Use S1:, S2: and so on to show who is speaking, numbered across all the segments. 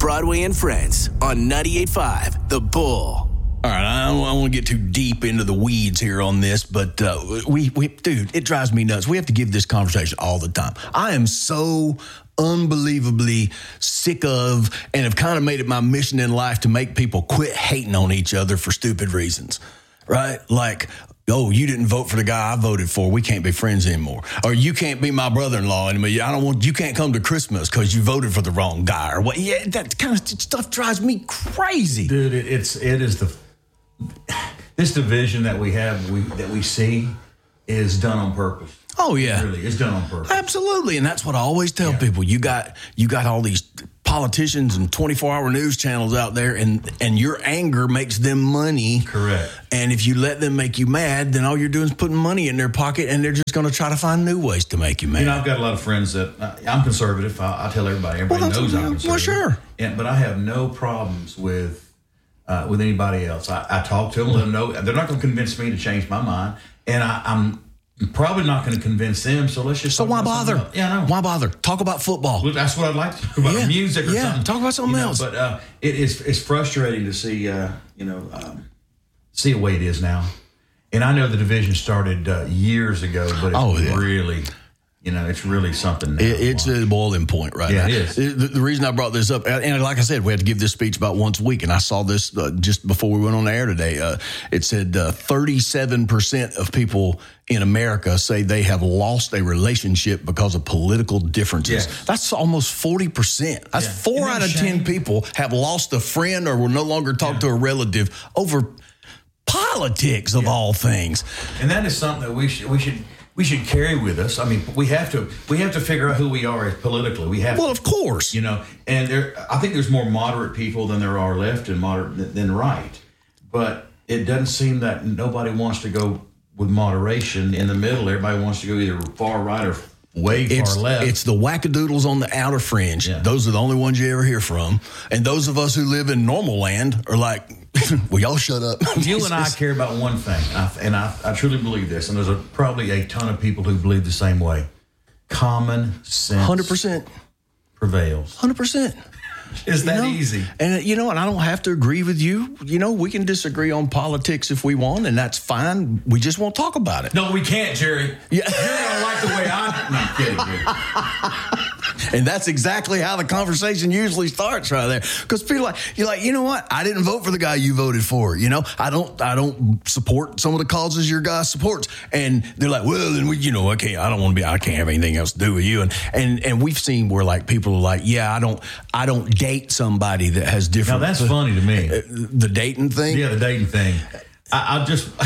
S1: Broadway and Friends on 98.5 The Bull.
S2: All right, I don't want to get too deep into the weeds here on this, but dude, it drives me nuts. We have to give this conversation all the time. I am so unbelievably sick of and have kind of made it my mission in life to make people quit hating on each other for stupid reasons, right? Like, oh, you didn't vote for the guy I voted for. We can't be friends anymore. Or you can't be my brother-in-law anymore. You can't come to Christmas because you voted for the wrong guy. Or what? Yeah, that kind of stuff drives me crazy.
S3: Dude, it is this division that we have, that we see, is done on purpose.
S2: Oh yeah,
S3: It really is done on purpose.
S2: Absolutely, and that's what I always tell people. You got all these politicians and 24-hour news channels out there, and your anger makes them money.
S3: Correct.
S2: And if you let them make you mad, then all you're doing is putting money in their pocket, and they're just going to try to find new ways to make you mad.
S3: You know, I've got a lot of friends that I'm conservative. I tell everybody. Everybody knows I'm conservative.
S2: Well, sure.
S3: But I have no problems with anybody else. I talk to them, let them know they're not going to convince me to change my mind, and I'm probably not going to convince them. So let's just.
S2: So why bother?
S3: Yeah, I know.
S2: Why bother? Talk about football.
S3: Well, that's what I'd like to talk about. Music or something.
S2: Talk about something else.
S3: But it's frustrating to see see the way it is now. And I know the division started years ago, but it's really. It's really something now.
S2: It's a boiling point right now.
S3: It is.
S2: The reason I brought this up, and like I said, we had to give this speech about once a week, and I saw this just before we went on the air today. It said 37% of people in America say they have lost a relationship because of political differences.
S3: Yes.
S2: That's almost 40%. That's 4 out of 10 people have lost a friend or will no longer talk to a relative over politics of all things.
S3: And that is something that we should carry with us. I mean, we have to figure out who we are politically. We have.
S2: Well, of course.
S3: And I think there's more moderate people than there are left and moderate than right. But it doesn't seem that nobody wants to go with moderation in the middle. Everybody wants to go either far right or far left.
S2: It's the wackadoodles on the outer fringe. Yeah. Those are the only ones you ever hear from. And those of us who live in normal land are like, well, y'all shut up.
S3: You and I care about one thing, and I truly believe this, and there's probably a ton of people who believe the same way. Common sense
S2: 100%
S3: prevails.
S2: 100%.
S3: It's that easy.
S2: And, and I don't have to agree with you. We can disagree on politics if we want, and that's fine. We just won't talk about it.
S3: No, we can't, Jerry.
S2: Yeah.
S3: Jerry don't like the way I'm kidding, Jerry.
S2: And that's exactly how the conversation usually starts right there. Because people you're like, you know what? I didn't vote for the guy you voted for. I don't support some of the causes your guy supports. And they're like, well, then I can't have anything else to do with you. And we've seen where people are like, yeah, I don't date somebody that has different.
S3: Now that's funny to me.
S2: The dating thing?
S3: Yeah, the dating thing. I'll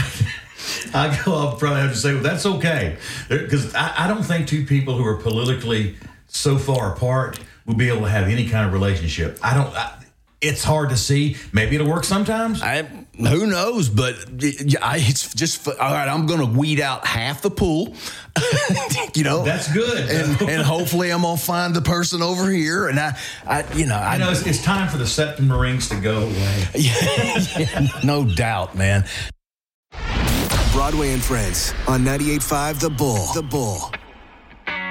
S3: probably have to say, well, that's okay. Because I don't think two people who are politically so far apart will be able to have any kind of relationship. It's hard to see. Maybe it'll work sometimes.
S2: Who knows? But it's just all right. I'm going to weed out half the pool.
S3: That's good.
S2: And hopefully I'm going to find the person over here. And
S3: it's time for the September rings to go away.
S2: Yeah, no doubt, man.
S1: Broadway and Friends on 98.5 The Bull. The Bull.